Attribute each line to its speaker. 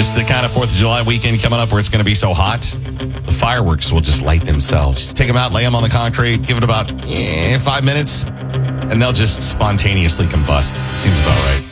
Speaker 1: This is the kind of 4th of July weekend coming up where it's going to be so hot. The fireworks will just light themselves. Just take them out, lay them on the concrete, give it about 5 minutes, and they'll just spontaneously combust. Seems about right.